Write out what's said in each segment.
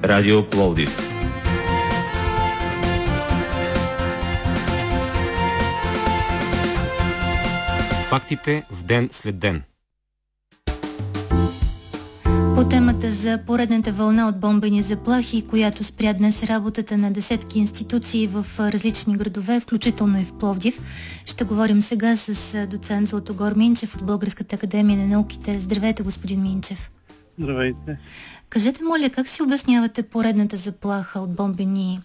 Радио Пловдив. Фактите в ден след ден. По темата за поредната вълна от бомбени заплахи, която спря днес работата на десетки институции в различни градове, включително и в Пловдив, ще говорим сега с доцент Златогор Минчев от Българската академия на науките. Здравейте, господин Минчев. Здравейте. Кажете, моля, как си обяснявате поредната заплаха от бомбени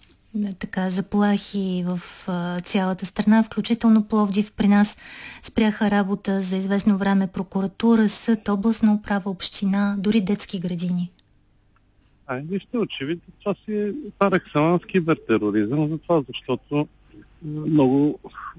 заплахи в цялата страна, включително Пловдив? При нас спряха работа за известно време прокуратура, съд, областна управа, община, дори детски градини. Вижте, очевидно, това си е пар екселанс кибертероризъм, затова, защото много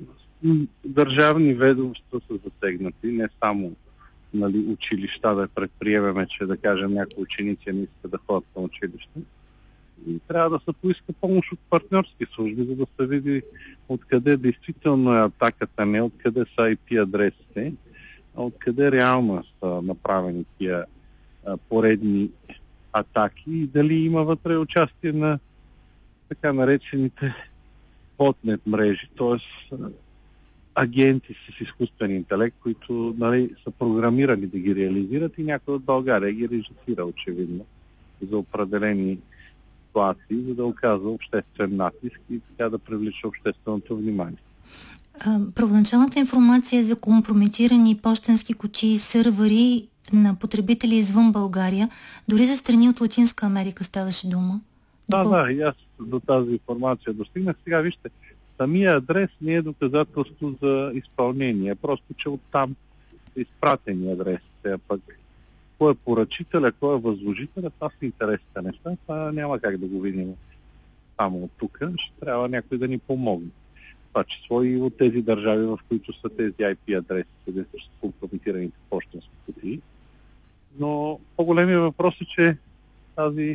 държавни ведомства са засегнати, не само училища да предприемеме, че да кажем някои ученици не искат да ходят към училище. И трябва да се поиска помощ от партньорски служби, за да се види откъде действително е атаката, не откъде са IP адресите, а откъде реално са направени тия поредни атаки и дали има вътре участие на така наречените ботнет мрежи, т.е. агенти с изкуствен интелект, които са програмирани да ги реализират и някой от България ги режисира очевидно за определени ситуации, за да оказва обществен натиск и така да привлича общественото внимание. Първоначалната информация е за компрометирани пощенски кутии и сървъри на потребители извън България. Дори за страни от Латинска Америка ставаше дума. Да, и аз до тази информация достигнах. Сега вижте, самия адрес не е доказателство за изпълнение. Просто, че оттам са изпратени адресите, пък кой е поръчителя, кой е възложителя, това са интересните неща. Това няма как да го видим само от тук. Ще трябва някой да ни помогне. Това число и от тези държави, в които са тези IP адреси, където са компрометираните пощенски кутии. Но по-големия въпрос е, че тази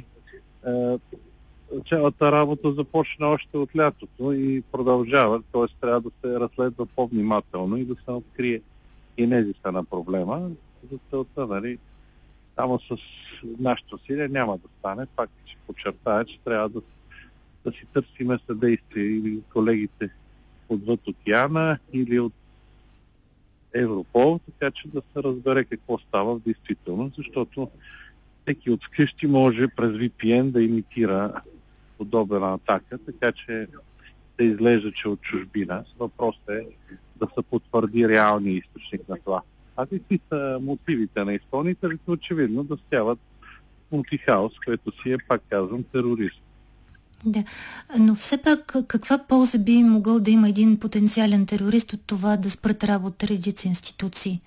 цялата работа започна още от лятото и продължава, т.е. трябва да се разследва по-внимателно и да се открие генезиса на проблема. За целта, само с нашите усилия няма да стане. Пак ще подчертая, че трябва да си търсиме съдействие или колегите отвъд океана или от Европол, така че да се разбере какво става в действителност, защото всеки от вкъщи може през VPN да имитира подобна атака, така че да изглежда, че от чужбина. Въпросът е да се потвърди реалния източник на това. А какви са мотивите на изпълнителите? Очевидно да сяват мултихаус, което си е, пак казвам, тероризм. Да, но все пак каква полза би могъл да има един потенциален терорист от това да спрат работа редици институции?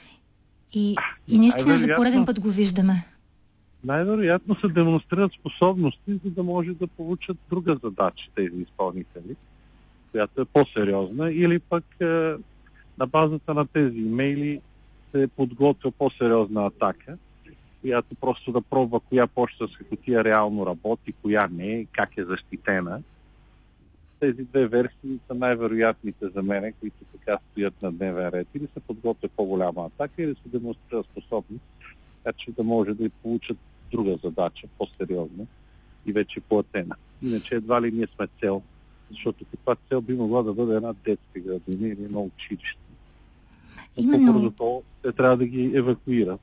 И наистина за пореден път го виждаме. Най-вероятно се демонстрират способности, за да може да получат друга задача тези изпълнители, която е по-сериозна, или пък на базата на тези имейли се подготвя по-сериозна атака, която просто да пробва коя пощенска кутия реално работи, коя не, как е защитена. Тези две версии са най-вероятните за мен, които така стоят на дневен ред. Или се подготвя по-голяма атака, или се демонстрира способност, така че да може да получат друга задача, по-сериозна и вече платена. Иначе едва ли ние сме цел, защото каква цел би могла да бъде една детска градина или едно училище. Именно... Те трябва да ги евакуират.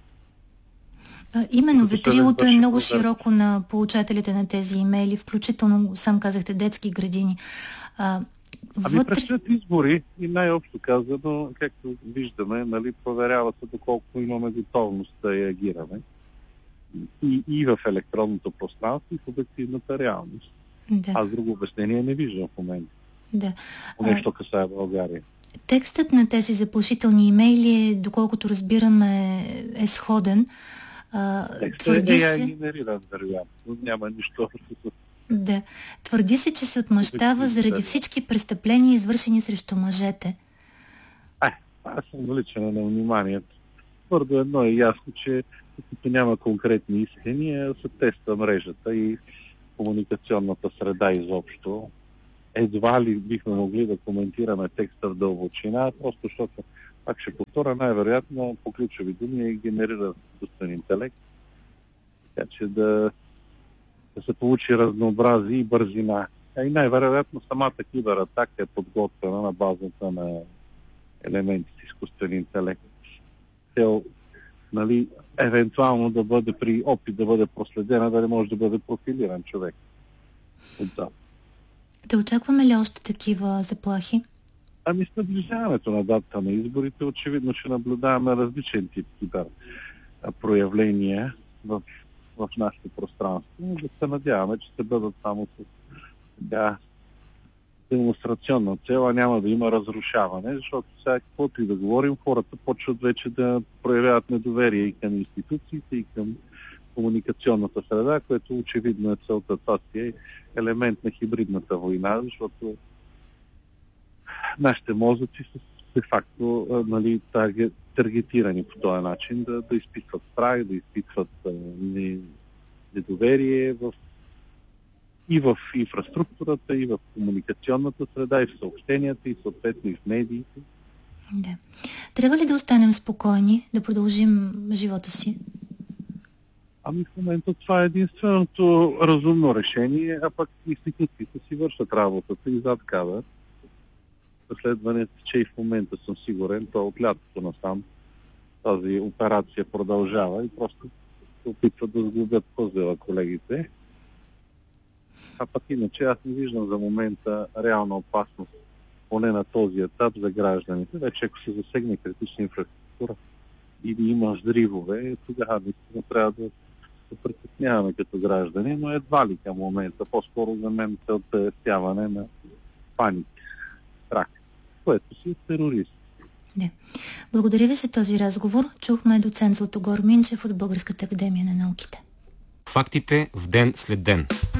Именно, ветрилото е много широко на получателите на тези имейли, включително, сам казахте, детски градини. Предстоят избори и най-общо казано, както виждаме, проверява се доколко имаме готовност да реагираме и в електронното пространство, и в обективната реалност. Да. Аз друго обяснение не виждам в момента. Да. Нещо касае България. Текстът на тези заплашителни имейли, доколкото разбираме, е сходен. Текстът е генериран, вероятно. Няма нищо. Да. Твърди се, че се отмъщава заради всички престъпления, извършени срещу мъжете. Аз съм наличен на вниманието. Твърдо едно е ясно, че като няма конкретни искания, се тества мрежата и комуникационната среда изобщо. Едва ли бихме могли да коментираме текста в дълбочина, просто защото, пак ще повторя, най-вероятно по ключови думи генерира изкуствен интелект, така че да да се получи разнообразие и бързина. И най-вероятно самата кибератака е подготвена на базата на елементи с изкуствен интелект. Цел, нали, евентуално да бъде при опит да бъде проследена, да не може да бъде профилиран човек. Отзад. Да очакваме ли още такива заплахи? Ами с наближаването на дата на изборите, очевидно ще наблюдаваме различен тип проявления в нашето пространство. Да се надяваме, че ще бъдат само с демонстрационна цел, а няма да има разрушаване, защото сега каквото и да говорим, хората почват вече да проявяват недоверие и към институциите, и към комуникационната среда, което очевидно е целта. Това си е елемент на хибридната война, защото нашите мозъци са де-факто таргетирани по този начин да изпитват страх, да изпитват недоверие и в инфраструктурата, и в комуникационната среда, и в съобщенията, и съответно и в медиите. Да. Трябва ли да останем спокойни, да продължим живота си? Ами в момента това е единственото разумно решение, а пък институциите си вършат работата и зад кадър. Разследването, че и в момента съм сигурен, то от лятото насам тази операция продължава и просто се опитват да сглобят козела колегите. А пък иначе аз не виждам за момента реална опасност, поне на този етап за гражданите. Вече ако се засегне критична инфраструктура или има взривове, тогава наистина трябва да се притесняваме като граждани, но едва ли към момента. По-скоро за мен целта е сяване на паника, страх, което си е терорист. Да. Благодаря ви за този разговор. Чухме доцент Златогор Минчев от Българската академия на науките. Фактите в ден след ден.